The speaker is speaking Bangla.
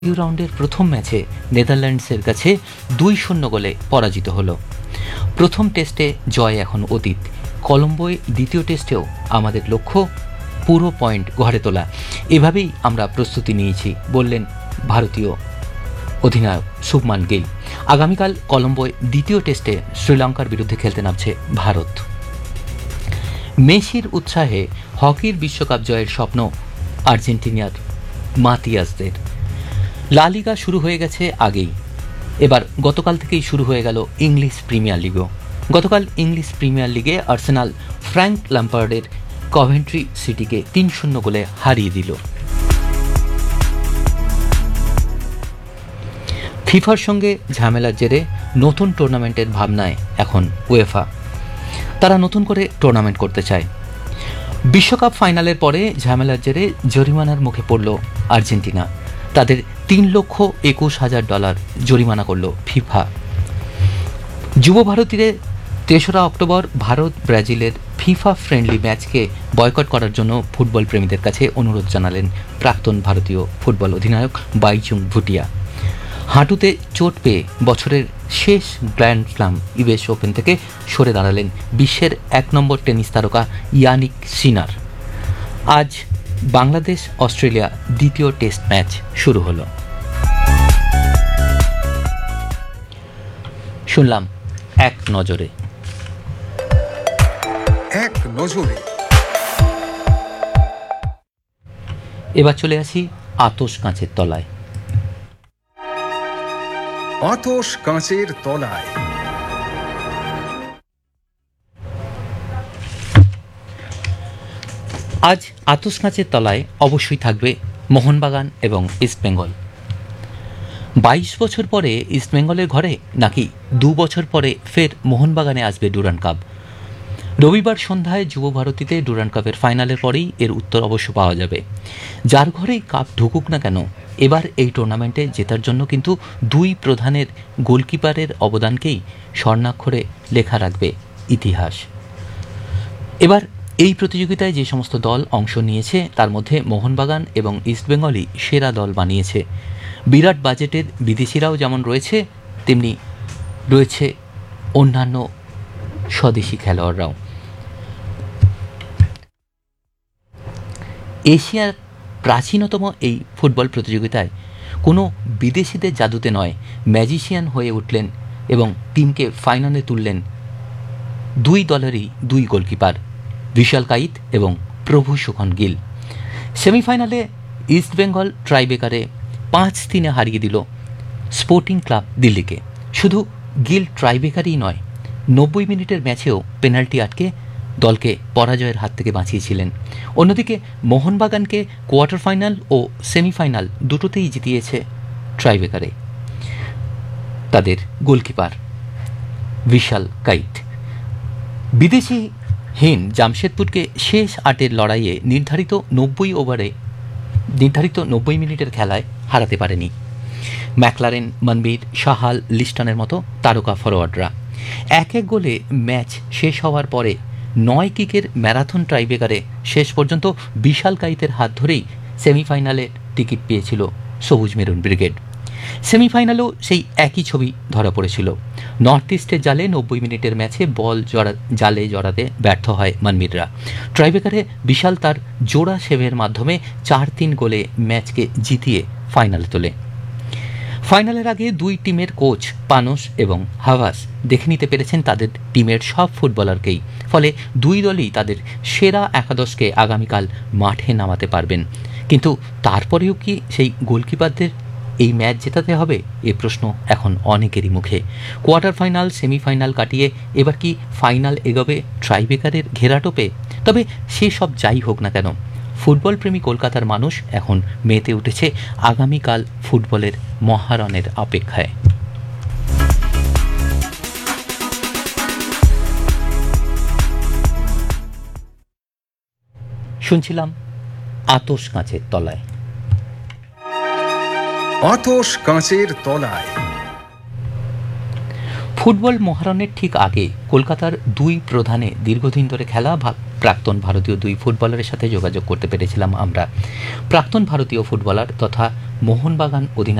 রাউন্ডের প্রথম ম্যাচে নেদারল্যান্ডসের কাছে 2-0 গোলে পরাজিত হলো। প্রথম টেস্টে জয় এখন অতীত। কলম্বোয় দ্বিতীয় টেস্টেও আমাদের লক্ষ্য পুরো পয়েন্ট ঘরে তোলা। এভাবেই আমরা প্রস্তুতি নিয়েছি বললেন ভারতীয় অধিনায়ক শুভমান গিল। আগামীকাল কলম্বোয় দ্বিতীয় টেস্টে শ্রীলঙ্কার বিরুদ্ধে খেলতে নামছে ভারত। মেসির উৎসাহে হকির বিশ্বকাপ জয়ের স্বপ্ন আর্জেন্টিনার মাতিয়াসদের। লা লিগা শুরু হয়ে গেছে আগেই, এবার গতকাল থেকেই শুরু হয়ে গেল ইংলিশ প্রিমিয়ার লিগও। গতকাল ইংলিশ প্রিমিয়ার লিগে আর্সেনাল ফ্র্যাঙ্ক ল্যাম্পার্ডের কভেন্ট্রি সিটিকে 3-0 গোলে হারিয়ে দিল। ফিফার সঙ্গে ঝামেলার জেরে নতুন টুর্নামেন্টের ভাবনায় এখন উয়েফা। তারা নতুন করে টুর্নামেন্ট করতে চায়। বিশ্বকাপ ফাইনালের পরে ঝামেলার জেরে জরিমানার মুখে পড়ল আর্জেন্টিনা। তাদের $3,21,000 জরিমানা করল ফিফা। যুব ভারতীদের 3রা অক্টোবর ভারত ব্রাজিলের ফিফা ফ্রেন্ডলি ম্যাচকে বয়কট করার জন্য ফুটবল প্রেমীদের কাছে অনুরোধ জানালেন প্রাক্তন ভারতীয় ফুটবল অধিনায়ক বাইচুং ভুটিয়া। হাঁটুতে চোট পেয়ে বছরের শেষ গ্র্যান্ড স্ল্যাম ইউএস ওপেন থেকে সরে দাঁড়ালেন বিশ্বের 1 নম্বর টেনিস তারকা ইয়ানিক সিনার। আজ বাংলাদেশ অস্ট্রেলিয়া দ্বিতীয় টেস্ট ম্যাচ শুরু হলো। শুনলাম এক নজরে। এবার চলে আসি আতশ কাঁচের তলায়। আতশ কাঁচের তলায়। আজ আতশ কাঁচের তলায় অবশ্যই থাকবে মোহনবাগান এবং ইস্টবেঙ্গল। 22 বছর পরে ইস্টবেঙ্গলের ঘরে নাকি 2 বছর পরে ফের মোহনবাগানে আসবে ডুরান্ড কাপ। রবিবার সন্ধ্যায় যুব ভারতীতে ডুরান্ড কাপের ফাইনালের পরেই এর উত্তর অবশ্য পাওয়া যাবে। যার ঘরেই কাপ ঢুকুক না কেন, এবার এই টুর্নামেন্টে জেতার জন্য কিন্তু 2 প্রধানের গোলকিপারের অবদানকেই স্বর্ণাক্ষরে লেখা রাখবে ইতিহাস। এবার এই প্রতিযোগিতায় যে সমস্ত দল অংশ নিয়েছে তার মধ্যে মোহনবাগান এবং ইস্টবেঙ্গলই সেরা দল বানিয়েছে। বিরাট বাজেটের বিদেশিরাও যেমন রয়েছে, তেমনি রয়েছে অন্যান্য স্বদেশি খেলোয়াড়রাও। এশিয়ার প্রাচীনতম এই ফুটবল প্রতিযোগিতায় কোনো বিদেশিদের জাদুতে নয়, ম্যাজিশিয়ান হয়ে উঠলেন এবং টিমকে ফাইনালে তুললেন 2 দলেরই 2 গোলকিপার বিশাল কাইত এবং প্রভু সুখন গিল। সেমিফাইনালে ইস্টবেঙ্গল ট্রাইবেকারে 5-3 হারিয়ে দিল স্পোর্টিং ক্লাব দিল্লিকে। শুধু গিল ট্রাইবেকারই নয়, 90 মিনিটের ম্যাচেও পেনাল্টি আটকে দলকে পরাজয়ের হাত থেকে বাঁচিয়েছিলেন। অন্যদিকে মোহনবাগানকে কোয়ার্টার ফাইনাল ও সেমিফাইনাল দুটোতেই জিতিয়েছে ট্রাইবেকারে তাদের গোলকিপার বিশাল কাইত। বিদেশিহীন জামশেদপুরকে শেষ 8-এর লড়াইয়ে নির্ধারিত 90 মিনিটের খেলায় হারাতে পারেনি ম্যাকলারেন, মনবীর, সাহাল, লিস্টনের মতো তারকা ফরোয়ার্ডরা। 1-1 গোলে ম্যাচ শেষ হওয়ার পরে 9 কিকের ম্যারাথন ট্রাইবেকারে শেষ পর্যন্ত বিশাল কাইতের হাত ধরেই সেমিফাইনালের টিকিট পেয়েছিল সবুজ মেরুন ব্রিগেড। সেমিফাইনালেও সেই একই ছবি ধরা পড়েছিল। নর্থ ইস্টের জালে 90 মিনিটের ম্যাচে বল জালে জড়াতে ব্যর্থ হয় মনবীররা। ট্রাইবেকারে বিশাল তার জোড়া সেভের মাধ্যমে 4-3 গোলে ম্যাচকে জিতিয়ে ফাইনালে তোলে। ফাইনালের আগে 2 টিমের কোচ পানস এবং হাভাস দেখে নিতে পেরেছেন তাদের টিমের সব ফুটবলারকেই। ফলে 2 দলই তাদের সেরা একাদশকে আগামীকাল মাঠে নামাতে পারবেন। কিন্তু তারপরেও কি সেই গোলকিপারদের এই ম্যাচ জেতাতে হবে? এ প্রশ্ন এখন অনেকেরই মুখে। কোয়ার্টার ফাইনাল, সেমিফাইনাল কাটিয়ে এবার কি ফাইনাল এগোবে ট্রাইবেকারের ঘেরাটোপে? তবে সেসব যাই হোক না কেন, ফুটবল প্রেমী কলকাতার মানুষ এখন মেতে উঠেছে আগামীকাল ফুটবলের মহারণের অপেক্ষায়। শুনছিলাম আতশ কাঁচের তলায়। আতশ কাঁচের তলায়। ফুটবল মহারণের ঠিক আগে কলকাতার 2 প্রধানে দীর্ঘদিন ধরে খেলা প্রাক্তন ভারতীয় 2 ফুটবলারের সাথে যোগাযোগ করতে পেরেছিলাম আমরা। প্রাক্তন ভারতীয় ফুটবলার তথা মোহনবাগান অধিনায়ক